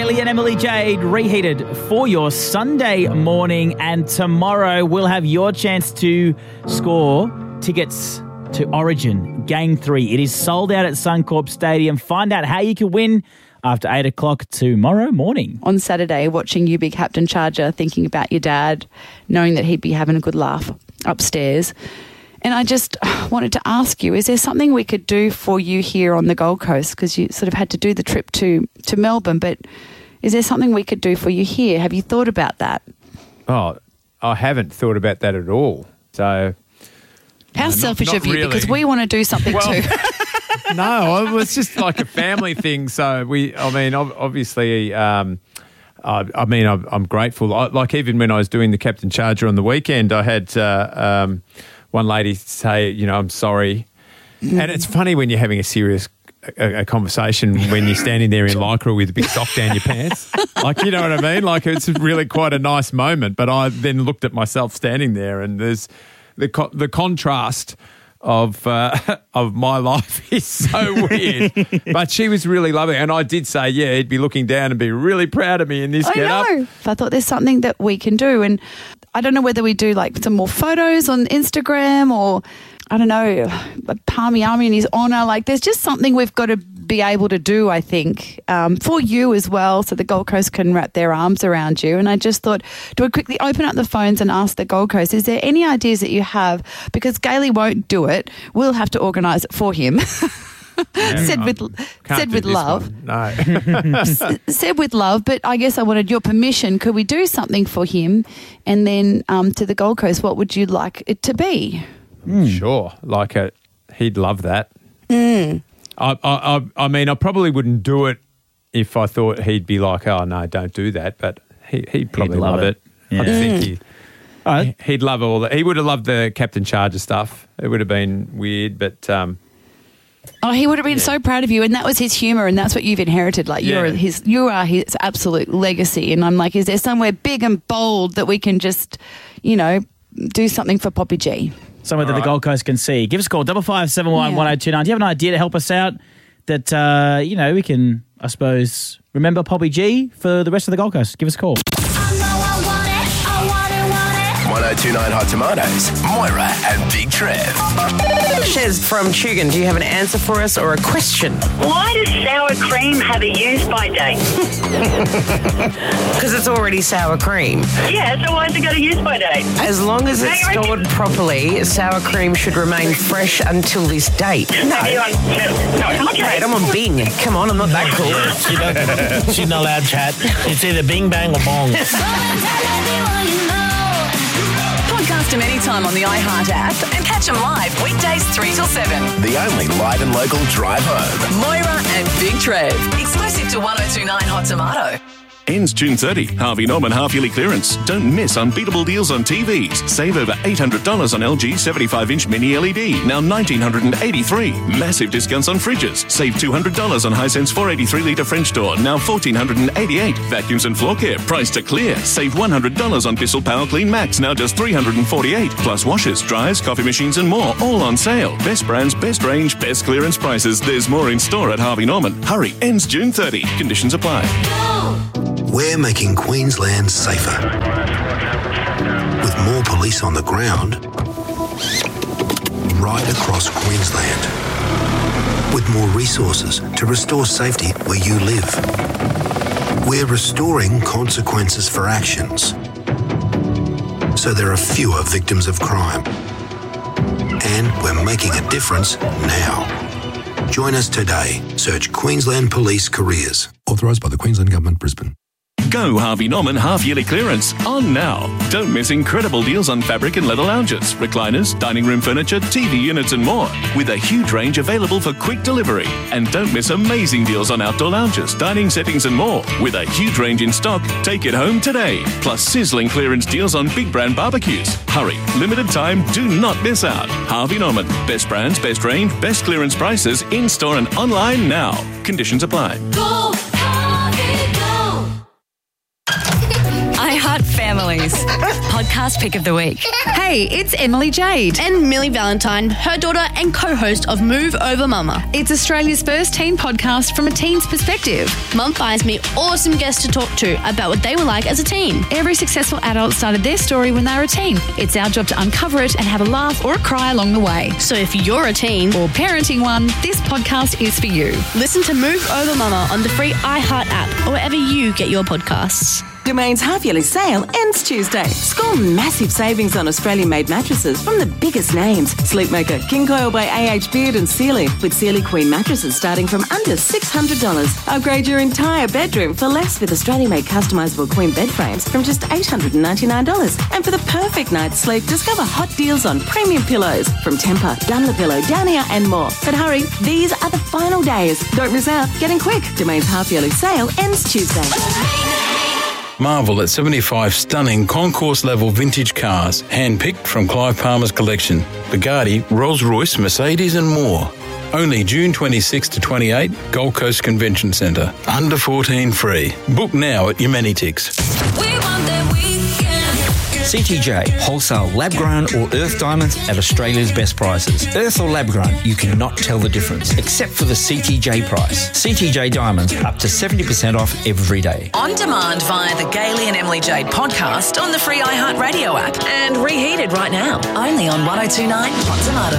Bailey and Emily Jade reheated for your Sunday morning, and tomorrow we'll have your chance to score tickets to Origin Game 3. It is sold out at Suncorp Stadium. Find out how you can win after 8 o'clock tomorrow morning. On Saturday, watching you be Captain Charger, thinking about your dad, knowing that he'd be having a good laugh upstairs. And I just wanted to ask you, is there something we could do for you here on the Gold Coast? Because you sort of had to do the trip to Melbourne, but is there something we could do for you here? Have you thought about that? Oh, I haven't thought about that at all. So, how selfish not of you, really. Because we want to do something too. No, it was just like a family thing. So obviously, I'm grateful. Like even when I was doing the Captain Charger on the weekend, I had one lady say, I'm sorry. And it's funny when you're having a serious a conversation when you're standing there in Lycra with a big sock down your pants. Like, you know what I mean? Like, it's really quite a nice moment. But I then looked at myself standing there, and there's the contrast of my life is so weird. But she was really lovely. And I did say, yeah, he'd be looking down and be really proud of me in this get-up. I know. I thought there's something that we can do. And I don't know whether we do like some more photos on Instagram or, I don't know, Palmy Army in his honour. Like, there's just something we've got to be able to do, I think, for you as well, so the Gold Coast can wrap their arms around you. And I just thought, do I quickly open up the phones and ask the Gold Coast, is there any ideas that you have? Because Gailey won't do it. We'll have to organise it for him. Yeah, said with love. No. Said with love, but I guess I wanted your permission. Could we do something for him? And then to the Gold Coast, what would you like it to be? Sure. He'd love that. Mm. I mean, I probably wouldn't do it if I thought he'd be like, oh, no, don't do that. But he'd probably love it. Yeah. I think he'd love all that. He would have loved the Captain Charger stuff. It would have been weird, but... he would have been so proud of you, and that was his humour, and that's what you've inherited. Like, you are his absolute legacy. And I'm like, is there somewhere big and bold that we can just, do something for Poppy G? Somewhere that the Gold Coast can see. Give us a call, 5571 1029. Do you have an idea to help us out that, we can, I suppose, remember Poppy G for the rest of the Gold Coast? Give us a call. 1029 Hot Tomatoes, Moira and Big Trev. Shez from Tugun, do you have an answer for us or a question? Why does sour cream have a use-by date? Because it's already sour cream. Yeah, so why has it got a use-by date? As long as it's stored properly, sour cream should remain fresh until this date. No. Mate, I'm on Bing. Come on, I'm not that cool. She's not allowed chat. It's either Bing, Bang or Bong. Podcast them anytime on the iHeart app and catch them live weekdays 3 till 7. The only live and local drive home. Moira and Big Trev. Exclusive to 1029 Hot Tomato. Ends June 30. Harvey Norman half-yearly clearance. Don't miss unbeatable deals on TVs. Save over $800 on LG 75-inch mini LED. Now $1,983. Massive discounts on fridges. Save $200 on Hisense 483-litre French door. Now $1,488. Vacuums and floor care. Price to clear. Save $100 on Bissell Power Clean Max. Now just $348. Plus washers, dryers, coffee machines and more. All on sale. Best brands, best range, best clearance prices. There's more in store at Harvey Norman. Hurry. Ends June 30. Conditions apply. We're making Queensland safer. With more police on the ground, right across Queensland. With more resources to restore safety where you live. We're restoring consequences for actions, so there are fewer victims of crime. And we're making a difference now. Join us today. Search Queensland Police Careers. Authorised by the Queensland Government, Brisbane. Go Harvey Norman half-yearly clearance on now. Don't miss incredible deals on fabric and leather lounges, recliners, dining room furniture, TV units and more, with a huge range available for quick delivery. And don't miss amazing deals on outdoor lounges, dining settings and more, with a huge range in stock. Take it home today. Plus sizzling clearance deals on big brand barbecues. Hurry, limited time, do not miss out. Harvey Norman, best brands, best range, best clearance prices, in-store and online now. Conditions apply. Go, Harvey, go! iHeart Families. Podcast podcast pick of the week. Hey, it's Emily Jade. And Millie Valentine, her daughter and co-host of Move Over Mama. It's Australia's first teen podcast from a teen's perspective. Mum finds me awesome guests to talk to about what they were like as a teen. Every successful adult started their story when they were a teen. It's our job to uncover it and have a laugh or a cry along the way. So if you're a teen or parenting one, this podcast is for you. Listen to Move Over Mama on the free iHeart app or wherever you get your podcasts. Domain's half-yearly sale ends Tuesday. Score massive savings on Australian-made mattresses from the biggest names. Sleepmaker, King Coil by AH Beard and Sealy, with Sealy Queen mattresses starting from under $600. Upgrade your entire bedroom for less with Australian-made customisable queen bed frames from just $899. And for the perfect night's sleep, discover hot deals on premium pillows from Tempur, Dunlopillow, Downier and more. But hurry, these are the final days. Don't miss out. Get in quick. Domain's half-yearly sale ends Tuesday. Marvel at 75 stunning concourse-level vintage cars, hand-picked from Clive Palmer's collection. Bugatti, Rolls-Royce, Mercedes and more. Only June 26 to 28, Gold Coast Convention Centre. Under 14 free. Book now at Humanitix. CTJ, wholesale lab-grown or earth diamonds at Australia's best prices. Earth or lab-grown, you cannot tell the difference, except for the CTJ price. CTJ diamonds, up to 70% off every day. On demand via the Gailey and Emily Jade podcast on the free iHeart Radio app and reheated right now, only on 102.9 Hot Tomato.